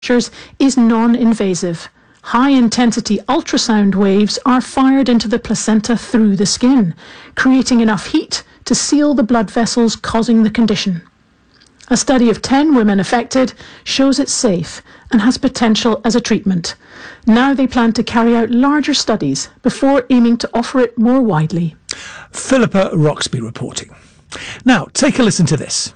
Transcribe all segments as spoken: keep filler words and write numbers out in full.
is non-invasive. High-intensity ultrasound waves are fired into the placenta through the skin, creating enough heat to seal the blood vessels causing the condition. A study of ten women affected shows it's safe and has potential as a treatment. Now they plan to carry out larger studies before aiming to offer it more widely. Philippa Roxby reporting. Now, take a listen to this.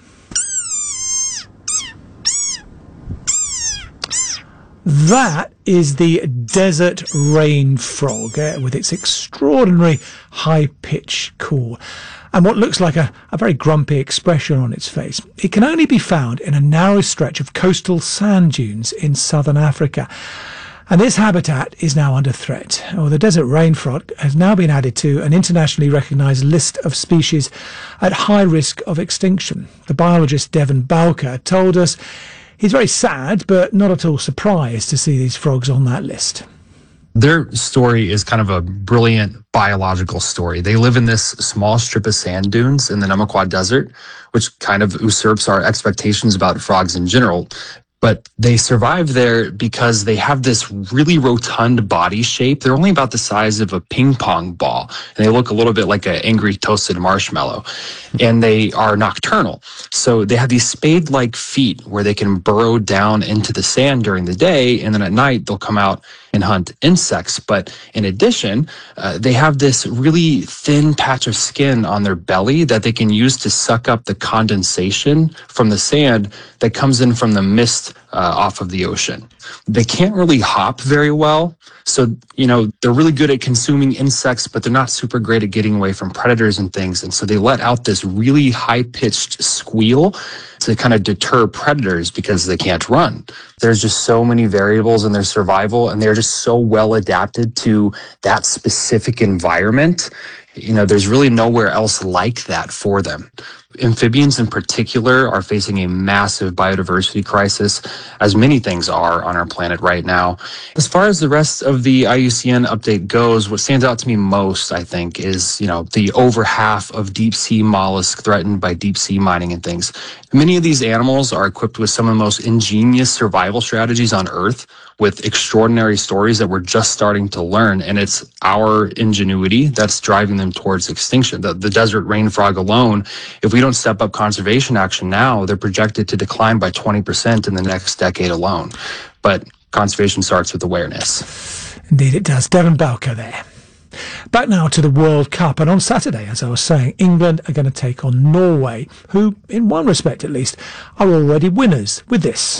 That is the desert rain frog uh, with its extraordinary high-pitched call and what looks like a, a very grumpy expression on its face. It can only be found in a narrow stretch of coastal sand dunes in southern Africa. And this habitat is now under threat. Oh, the desert rain frog has now been added to an internationally recognised list of species at high risk of extinction. The biologist Devon Bowker told us he's very sad, but not at all surprised to see these frogs on that list. Their story is kind of a brilliant biological story. They live in this small strip of sand dunes in the Namaqua Desert, which kind of usurps our expectations about frogs in general. But they survive there because they have this really rotund body shape. They're only about the size of a ping pong ball, and they look a little bit like an angry toasted marshmallow. And they are nocturnal. So they have these spade-like feet where they can burrow down into the sand during the day, and then at night they'll come out and hunt insects. But in addition, uh, they have this really thin patch of skin on their belly that they can use to suck up the condensation from the sand that comes in from the mist uh, off of the ocean. They can't really hop very well. So, you know, they're really good at consuming insects, but they're not super great at getting away from predators and things. And so they let out this really high-pitched squeal to kind of deter predators because they can't run. There's just so many variables in their survival, and they're just so well adapted to that specific environment. You know, there's really nowhere else like that for them. Amphibians in particular are facing a massive biodiversity crisis, as many things are on our planet right now. As far as the rest of the I U C N update goes, what stands out to me most, I think, is, you know, the over half of deep sea mollusks threatened by deep sea mining and things. Many of these animals are equipped with some of the most ingenious survival strategies on Earth, with extraordinary stories that we're just starting to learn, and it's our ingenuity that's driving them towards extinction. The, the desert rain frog alone, if we don't step up conservation action now, they're projected to decline by twenty percent in the next decade alone. But conservation starts with awareness. Indeed it does. Devon Bowker there. Back now to the World Cup, and on Saturday, as I was saying, England are going to take on Norway, who, in one respect at least, are already winners with this.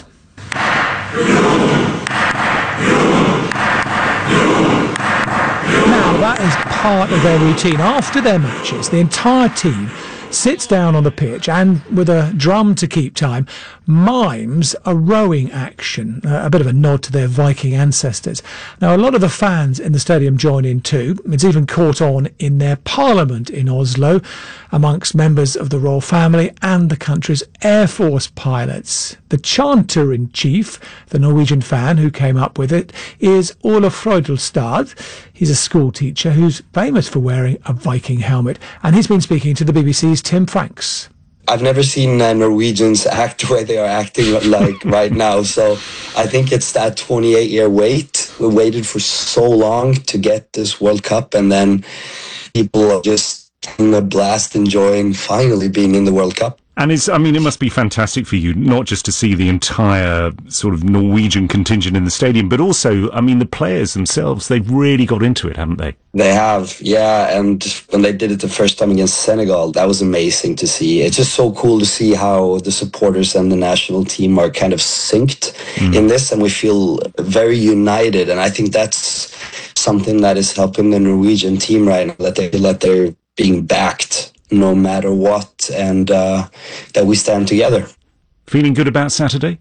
Now, that is part of their routine. After their matches, the entire team sits down on the pitch and, with a drum to keep time, mimes a rowing action, a bit of a nod to their Viking ancestors. Now, a lot of the fans in the stadium join in too. It's even caught on in their parliament in Oslo, amongst members of the royal family and the country's Air Force pilots. The chanter-in-chief, the Norwegian fan who came up with it, is Ola Freudelstad. He's a school teacher who's famous for wearing a Viking helmet, and he's been speaking to the B B C's Tim Franks. I've never seen uh, Norwegians act the way they are acting like right now. So I think it's that twenty-eight year wait. We waited for so long to get this World Cup, and then people are just having a blast enjoying finally being in the World Cup. And it's, I mean, it must be fantastic for you, not just to see the entire sort of Norwegian contingent in the stadium, but also, I mean, the players themselves, they've really got into it, haven't they? They have, yeah. And when they did it the first time against Senegal, that was amazing to see. It's just so cool to see how the supporters and the national team are kind of synced mm. in this, and we feel very united. And I think that's something that is helping the Norwegian team right now, that they feel that they're being backed no matter what, and uh, that we stand together. Feeling good about Saturday?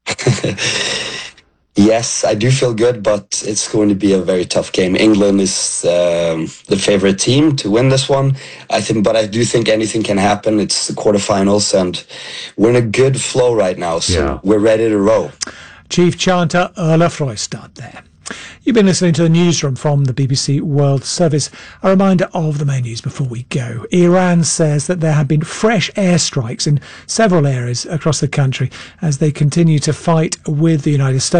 Yes, I do feel good, but it's going to be a very tough game. England is um, the favorite team to win this one, I think, but I do think anything can happen. It's the quarterfinals, and we're in a good flow right now, so yeah. We're ready to roll. Chief Chanter Ola Freudelstad there. You've been listening to the newsroom from the B B C World Service. A reminder of the main news before we go. Iran says that there have been fresh airstrikes in several areas across the country as they continue to fight with the United States.